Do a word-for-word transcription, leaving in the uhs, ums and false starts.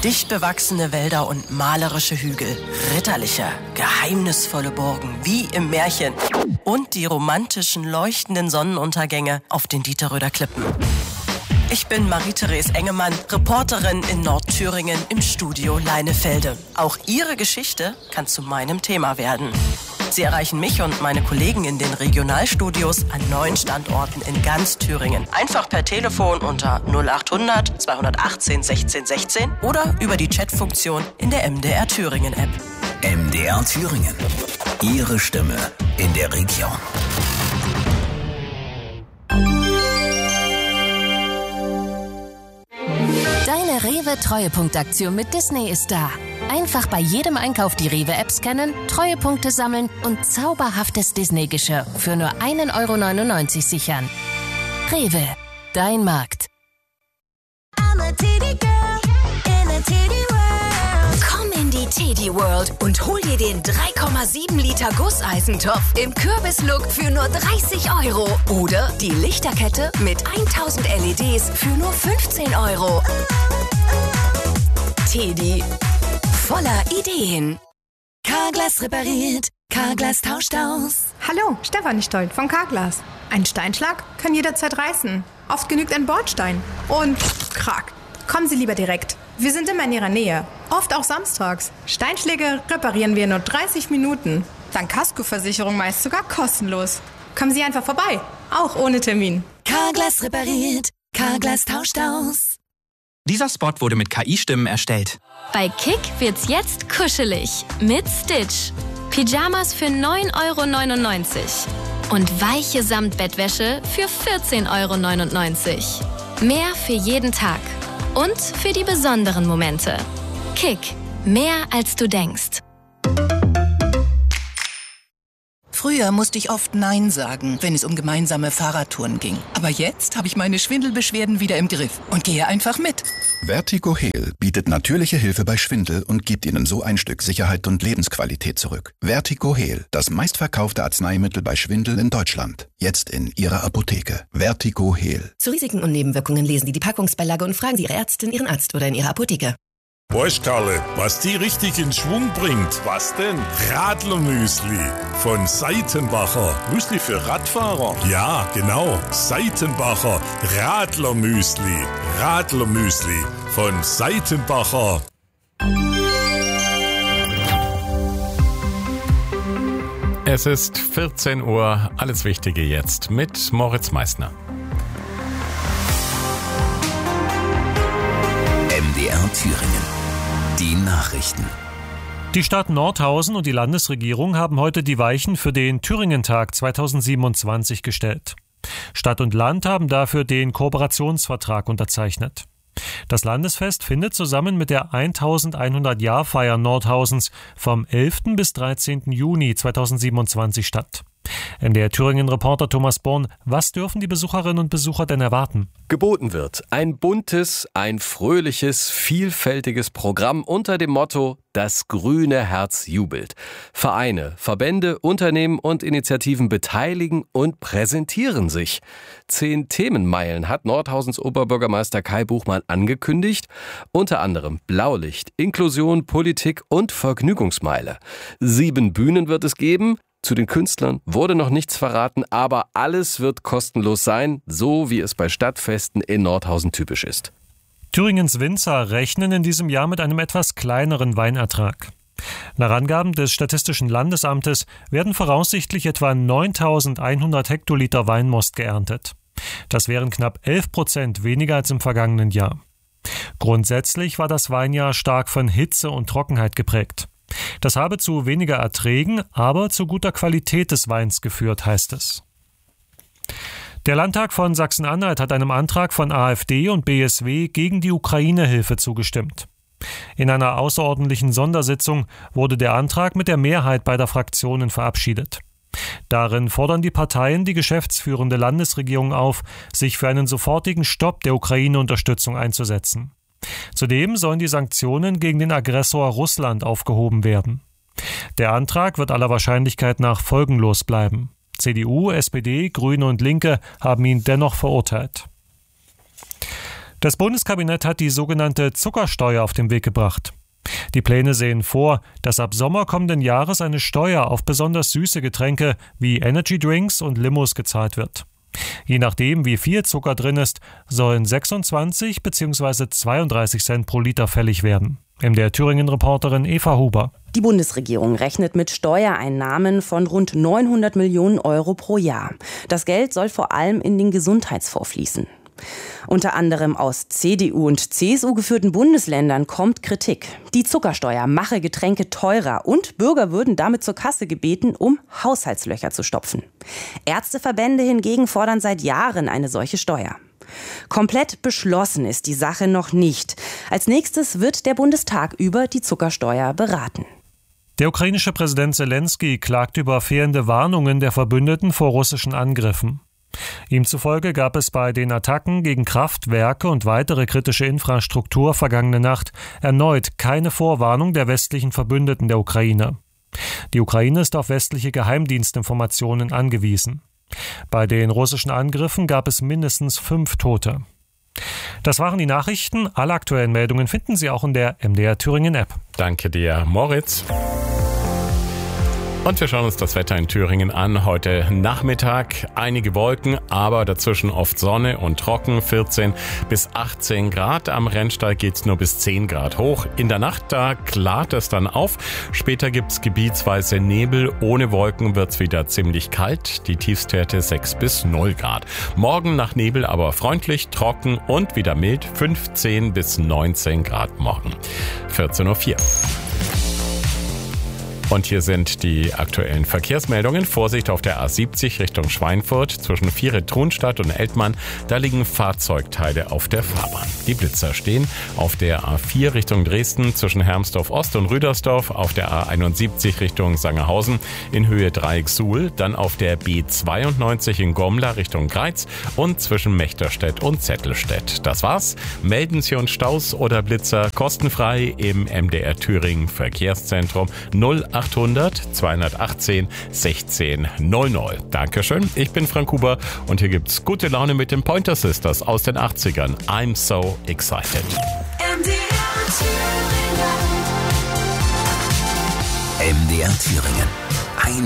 Dicht bewachsene Wälder und malerische Hügel, ritterliche, geheimnisvolle Burgen, wie im Märchen. Und die romantischen, leuchtenden Sonnenuntergänge auf den Dieterröder Klippen. Ich bin Marie-Therese Engemann, Reporterin in Nordthüringen im Studio Leinefelde. Auch Ihre Geschichte kann zu meinem Thema werden. Sie erreichen mich und meine Kollegen in den Regionalstudios an neun Standorten in ganz Thüringen. Einfach per Telefon unter null acht hundert zweihundertachtzehn sechzehn sechzehn oder über die Chatfunktion in der M D R Thüringen App. M D R Thüringen. Ihre Stimme in der Region. Deine Rewe-Treuepunktaktion mit Disney ist da. Einfach bei jedem Einkauf die Rewe-App scannen, Treuepunkte sammeln und zauberhaftes Disney-Geschirr für nur ein Euro neunundneunzig sichern. Rewe, dein Markt. Komm in die Teddy World und hol dir den drei Komma sieben Liter Gusseisentopf im Kürbislook für nur dreißig Euro. Oder die Lichterkette mit tausend L E Ds für nur fünfzehn Euro. Teddy. Voller Ideen. Carglass repariert, Carglass tauscht aus. Hallo, Stefanie Stolt von Carglass. Ein Steinschlag kann jederzeit reißen. Oft genügt ein Bordstein. Und krack. Kommen Sie lieber direkt. Wir sind immer in Ihrer Nähe. Oft auch samstags. Steinschläge reparieren wir in nur dreißig Minuten. Dank Kaskoversicherung meist sogar kostenlos. Kommen Sie einfach vorbei. Auch ohne Termin. Carglass repariert, Carglass tauscht aus. Dieser Spot wurde mit K I-Stimmen erstellt. Bei Kick wird's jetzt kuschelig mit Stitch. Pyjamas für neun Euro neunundneunzig und weiche Samtbettwäsche für vierzehn Euro neunundneunzig. Mehr für jeden Tag und für die besonderen Momente. Kick, mehr als du denkst. Früher musste ich oft Nein sagen, wenn es um gemeinsame Fahrradtouren ging. Aber jetzt habe ich meine Schwindelbeschwerden wieder im Griff und gehe einfach mit. Vertigo Heal bietet natürliche Hilfe bei Schwindel und gibt Ihnen so ein Stück Sicherheit und Lebensqualität zurück. Vertigo Heal, das meistverkaufte Arzneimittel bei Schwindel in Deutschland. Jetzt in Ihrer Apotheke. Vertigo Heal. Zu Risiken und Nebenwirkungen lesen Sie die Packungsbeilage und fragen Sie Ihre Ärztin, Ihren Arzt oder in Ihrer Apotheke. Weißt Karle, was die richtig in Schwung bringt? Was denn? Radlermüsli von Seitenbacher. Müsli für Radfahrer? Ja, genau. Seitenbacher Radlermüsli. Radlermüsli von Seitenbacher. Es ist vierzehn Uhr. Alles Wichtige jetzt mit Moritz Meissner. M D R Thüringen. Die Nachrichten. Die Stadt Nordhausen und die Landesregierung haben heute die Weichen für den Thüringentag zweitausendsiebenundzwanzig gestellt. Stadt und Land haben dafür den Kooperationsvertrag unterzeichnet. Das Landesfest findet zusammen mit der eintausendeinhundert-Jahr-Feier Nordhausens vom elften bis dreizehnten Juni zweitausendsiebenundzwanzig statt. M D R Thüringen-Reporter Thomas Born, was dürfen die Besucherinnen und Besucher denn erwarten? Geboten wird ein buntes, ein fröhliches, vielfältiges Programm unter dem Motto Das grüne Herz jubelt. Vereine, Verbände, Unternehmen und Initiativen beteiligen und präsentieren sich. Zehn Themenmeilen hat Nordhausens Oberbürgermeister Kai Buchmann angekündigt. Unter anderem Blaulicht, Inklusion, Politik und Vergnügungsmeile. Sieben Bühnen wird es geben. Zu den Künstlern wurde noch nichts verraten, aber alles wird kostenlos sein, so wie es bei Stadtfesten in Nordhausen typisch ist. Thüringens Winzer rechnen in diesem Jahr mit einem etwas kleineren Weinertrag. Nach Angaben des Statistischen Landesamtes werden voraussichtlich etwa neuntausendeinhundert Hektoliter Weinmost geerntet. Das wären knapp elf Prozent weniger als im vergangenen Jahr. Grundsätzlich war das Weinjahr stark von Hitze und Trockenheit geprägt. Das habe zu weniger Erträgen, aber zu guter Qualität des Weins geführt, heißt es. Der Landtag von Sachsen-Anhalt hat einem Antrag von AfD und B S W gegen die Ukraine-Hilfe zugestimmt. In einer außerordentlichen Sondersitzung wurde der Antrag mit der Mehrheit beider Fraktionen verabschiedet. Darin fordern die Parteien die geschäftsführende Landesregierung auf, sich für einen sofortigen Stopp der Ukraine-Unterstützung einzusetzen. Zudem sollen die Sanktionen gegen den Aggressor Russland aufgehoben werden. Der Antrag wird aller Wahrscheinlichkeit nach folgenlos bleiben. C D U, S P D, Grüne und Linke haben ihn dennoch verurteilt. Das Bundeskabinett hat die sogenannte Zuckersteuer auf den Weg gebracht. Die Pläne sehen vor, dass ab Sommer kommenden Jahres eine Steuer auf besonders süße Getränke wie Energydrinks und Limos gezahlt wird. Je nachdem, wie viel Zucker drin ist, sollen sechsundzwanzig bzw. zweiunddreißig Cent pro Liter fällig werden. M D R Thüringen-Reporterin Eva Huber. Die Bundesregierung rechnet mit Steuereinnahmen von rund neunhundert Millionen Euro pro Jahr. Das Geld soll vor allem in den Gesundheitsfonds fließen. Unter anderem aus C D U und C S U geführten Bundesländern kommt Kritik. Die Zuckersteuer mache Getränke teurer und Bürger würden damit zur Kasse gebeten, um Haushaltslöcher zu stopfen. Ärzteverbände hingegen fordern seit Jahren eine solche Steuer. Komplett beschlossen ist die Sache noch nicht. Als nächstes wird der Bundestag über die Zuckersteuer beraten. Der ukrainische Präsident Zelensky klagt über fehlende Warnungen der Verbündeten vor russischen Angriffen. Ihm zufolge gab es bei den Attacken gegen Kraftwerke und weitere kritische Infrastruktur vergangene Nacht erneut keine Vorwarnung der westlichen Verbündeten der Ukraine. Die Ukraine ist auf westliche Geheimdienstinformationen angewiesen. Bei den russischen Angriffen gab es mindestens fünf Tote. Das waren die Nachrichten. Alle aktuellen Meldungen finden Sie auch in der M D R Thüringen App. Danke dir, Moritz. Und wir schauen uns das Wetter in Thüringen an. Heute Nachmittag einige Wolken, aber dazwischen oft Sonne und trocken. vierzehn bis achtzehn Grad. Am Rennstall geht's nur bis zehn Grad hoch. In der Nacht, da klart es dann auf. Später gibt's gebietsweise Nebel. Ohne Wolken wird's wieder ziemlich kalt. Die Tiefstwerte sechs bis null Grad. Morgen nach Nebel aber freundlich, trocken und wieder mild. fünfzehn bis neunzehn Grad morgen. vierzehn Uhr vier. Und hier sind die aktuellen Verkehrsmeldungen. Vorsicht auf der A siebzig Richtung Schweinfurt zwischen Viere-Thunstadt und Eltmann. Da liegen Fahrzeugteile auf der Fahrbahn. Die Blitzer stehen auf der A vier Richtung Dresden zwischen Hermsdorf Ost und Rüdersdorf, auf der A einundsiebzig Richtung Sangerhausen in Höhe Dreieck-Suhl, dann auf der B zweiundneunzig in Gomla Richtung Greiz und zwischen Mechterstedt und Zettelstedt. Das war's. Melden Sie uns Staus oder Blitzer kostenfrei im M D R Thüringen Verkehrszentrum null achthundert zweihundertachtzehn sechzehn null null. Dankeschön, ich bin Frank Huber und hier gibt's gute Laune mit den Pointer Sisters aus den achtzigern. I'm so excited. M D R Thüringen. M D R Thüringen.